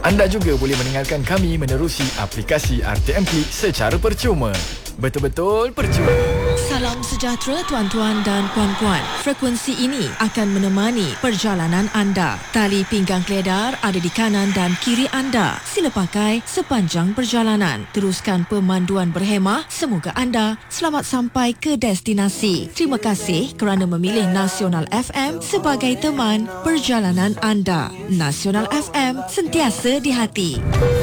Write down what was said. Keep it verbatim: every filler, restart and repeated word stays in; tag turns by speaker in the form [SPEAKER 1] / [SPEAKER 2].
[SPEAKER 1] Anda juga boleh mendengarkan kami menerusi aplikasi R T M Klik secara percuma. Betul-betul percuma.
[SPEAKER 2] Salam sejahtera tuan-tuan dan puan-puan. Frekuensi ini akan menemani perjalanan anda. Tali pinggang keledar ada di kanan dan kiri anda. Sila pakai sepanjang perjalanan. Teruskan pemanduan berhemah. Semoga anda selamat sampai ke destinasi. Terima kasih kerana memilih Nasional F M sebagai teman perjalanan anda. Nasional F M, sentiasa di hati.